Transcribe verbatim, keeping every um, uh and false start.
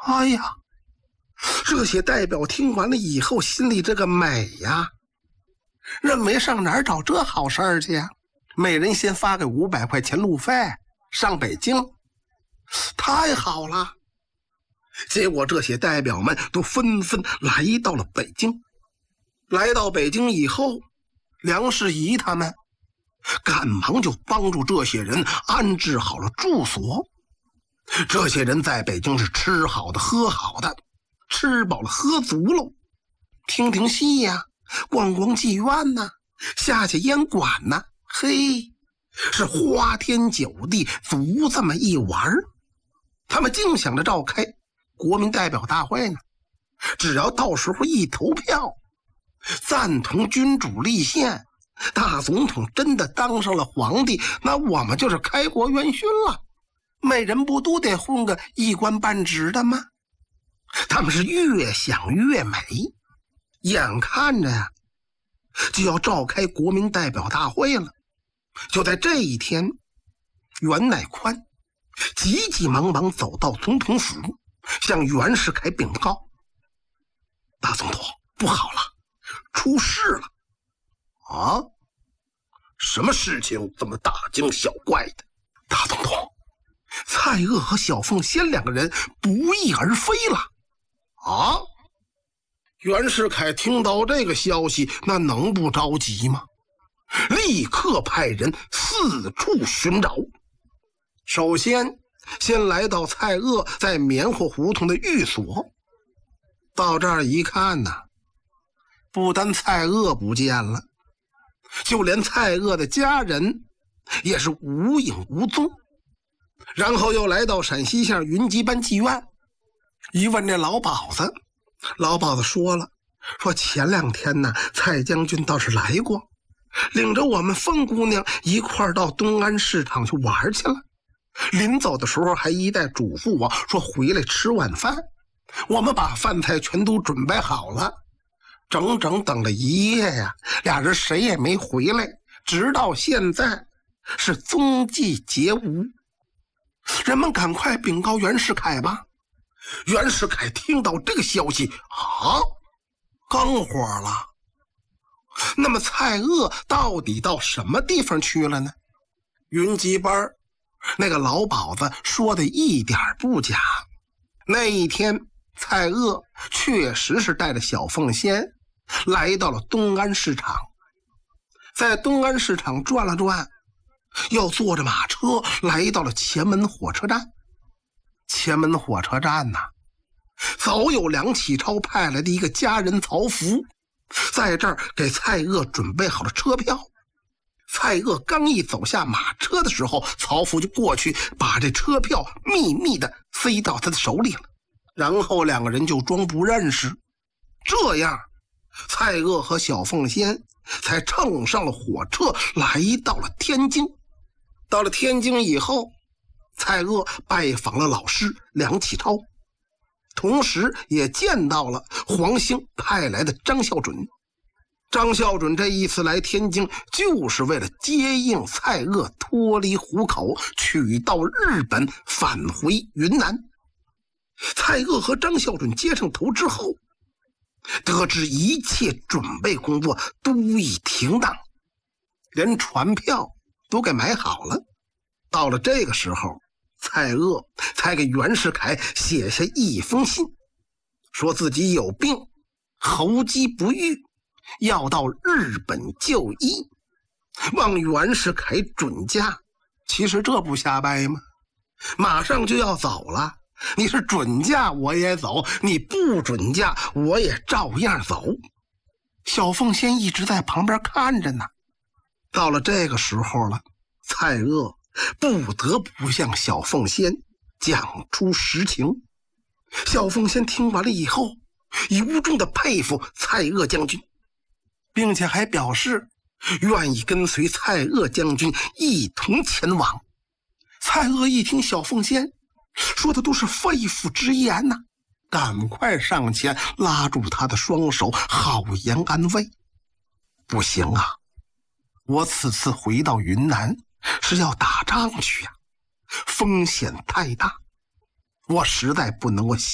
哎呀，这些代表听完了以后心里这个美呀，认为上哪儿找这好事儿去呀？每人先发个五百块钱路费上北京，太好了。结果这些代表们都纷纷来到了北京。来到北京以后，梁士仪他们赶忙就帮助这些人安置好了住所。这些人在北京是吃好的喝好的，吃饱了喝足了，听听戏呀、逛逛妓院呐、下下烟馆呐、嘿，是花天酒地足这么一玩。他们净想着召开国民代表大会呢，只要到时候一投票赞同君主立宪，大总统真的当上了皇帝，那我们就是开国元勋了，每人不都得混个一官半职的吗？他们是越想越美，眼看着呀就要召开国民代表大会了。就在这一天，袁乃宽急急忙忙走到总统府，向袁世凯禀告：大总统，不好了，出事了。啊？什么事情这么大惊小怪的？大总统，蔡锷和小凤仙两个人不翼而飞了。啊？袁世凯听到这个消息，那能不着急吗？立刻派人四处寻找。首先先来到蔡锷在棉花胡同的寓所，到这儿一看呢，不单蔡锷不见了，就连蔡锷的家人也是无影无踪。然后又来到陕西县云集班妓院，一问这老鸨子，老鸨子说了，说前两天呢，蔡将军倒是来过，领着我们凤姑娘一块儿到东安市场去玩去了，临走的时候还一再嘱咐我说回来吃晚饭。我们把饭菜全都准备好了，整整等了一夜呀，俩人谁也没回来，直到现在是踪迹皆无。人们赶快禀告袁世凯吧。袁世凯听到这个消息，啊，更火了。那么蔡锷到底到什么地方去了呢？云集班那个老鸨子说的一点不假。那一天蔡锷确实是带着小凤仙来到了东安市场，在东安市场转了转，又坐着马车来到了前门火车站。前门火车站呢，早有梁启超派来的一个家人曹福，在这儿给蔡锷准备好了车票。蔡锷刚一走下马车的时候，曹福就过去把这车票秘密的塞到他的手里了，然后两个人就装不认识。这样蔡锷和小凤仙才乘上了火车，来到了天津。到了天津以后，蔡锷拜访了老师梁启超，同时也见到了黄兴派来的张孝准。张孝准这一次来天津，就是为了接应蔡锷脱离虎口，取到日本，返回云南。蔡锷和张孝准接上头之后，得知一切准备工作都已停当，连船票都给买好了。到了这个时候，蔡锷才给袁世凯写下一封信，说自己有病，喉疾不愈，要到日本就医，望袁世凯准假。其实这不瞎掰吗？马上就要走了，你是准假我也走，你不准假我也照样走。小凤仙一直在旁边看着呢。到了这个时候了，蔡锷不得不向小凤仙讲出实情。小凤仙听完了以后，由衷的佩服蔡锷将军，并且还表示愿意跟随蔡锷将军一同前往。蔡锷一听小凤仙说的都是肺腑之言呐、啊，赶快上前拉住他的双手，好言安慰。不行啊，我此次回到云南是要打仗去啊，风险太大，我实在不能够